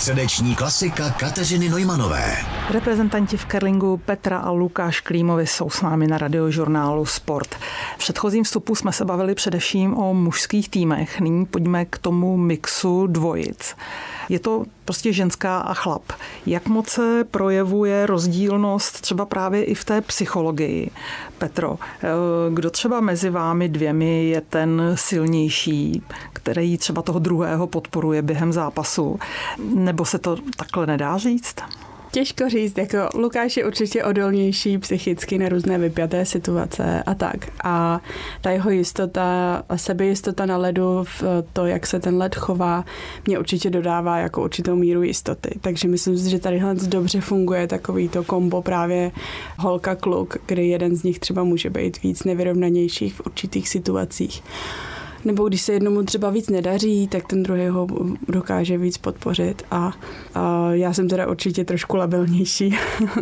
Středeční klasika Kateřiny Neumanové. Reprezentanti v curlingu Petra a Lukáš Klímovi jsou s námi na Radiožurnálu Sport. V předchozím vstupu jsme se bavili především o mužských týmech. Nyní pojďme k tomu mixu dvojic. Je to prostě ženská a chlap. Jak moc se projevuje rozdílnost třeba právě i v té psychologii? Petro, kdo třeba mezi vámi dvěmi je ten silnější, který třeba toho druhého podporuje během zápasu? Nebo se to takhle nedá říct? Těžko říct, jako Lukáš je určitě odolnější psychicky na různé vypjaté situace a tak. A ta jeho jistota a sebejistota na ledu, v to, jak se ten led chová, mě určitě dodává jako určitou míru jistoty. Takže myslím si, že tadyhle dobře funguje takový to kombo právě holka-kluk, kdy jeden z nich třeba může být víc nevyrovnanějších v určitých situacích. Nebo když se jednomu třeba víc nedaří, tak ten druhý ho dokáže víc podpořit a já jsem teda určitě trošku labilnější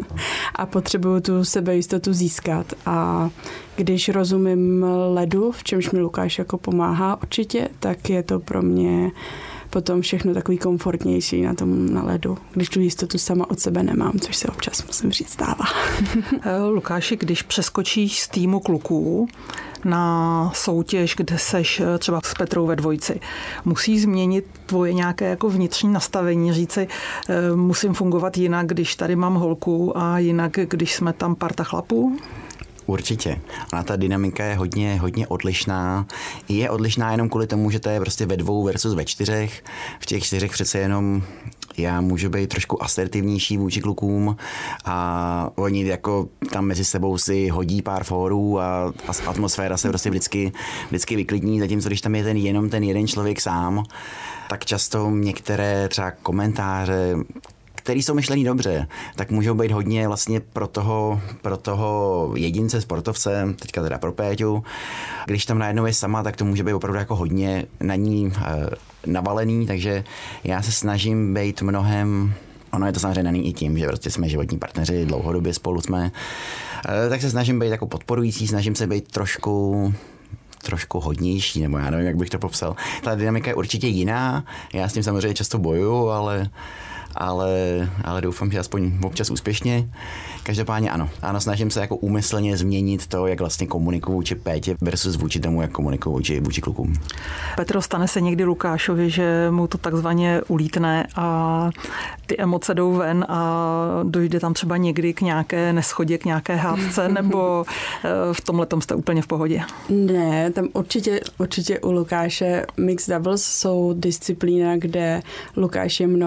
a potřebuju tu sebejistotu získat a když rozumím ledu, v čemž mi Lukáš jako pomáhá určitě, tak je to pro mě potom všechno takový komfortnější na ledu, když tu jistotu sama od sebe nemám, což se občas, musím říct, stává. Lukáši, když přeskočíš z týmu kluků na soutěž, kde seš třeba s Petrou ve dvojici, musí změnit tvoje nějaké jako vnitřní nastavení, říci, musím fungovat jinak, když tady mám holku a jinak, když jsme tam parta chlapů? Určitě. Ona ta dynamika je hodně odlišná. Je odlišná jenom kvůli tomu, že to je prostě ve 2 versus ve 4. V těch 4 přece jenom já můžu být trošku asertivnější vůči klukům a oni jako tam mezi sebou si hodí pár fórů a atmosféra se prostě vždycky vyklidní, zatímco když tam je jenom ten jeden člověk sám, tak často některé třeba komentáře, který jsou myšlený dobře, tak můžou být hodně vlastně pro toho jedince, sportovce, teďka teda pro Péťu. Když tam najednou je sama, tak to může být opravdu jako hodně na ní navalený, takže já se snažím být mnohem, ono je to samozřejmě daný i tím, že prostě jsme životní partneři, dlouhodobě spolu jsme, tak se snažím být jako podporující, snažím se být trošku hodnější, nebo já nevím, jak bych to popsal. Ta dynamika je určitě jiná, já s tím samozřejmě často bojuju, ale doufám, že aspoň občas úspěšně. Každopádně ano, snažím se jako úmyslně změnit to, jak vlastně komunikuju vůči Pétě versus vůči tomu, jak komunikuju vůči klukům. Petro, stane se někdy Lukášovi, že mu to takzvaně ulítne a ty emoce jdou ven a dojde tam třeba někdy k nějaké neschodě, k nějaké hádce, nebo v tomhletom jste úplně v pohodě? Ne, tam určitě u Lukáše mixed doubles jsou disciplína, kde Lukáš je mnohem